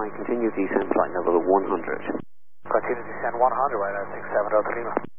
continue descent flight level 100. Continue descent 100, right at 670 Lima.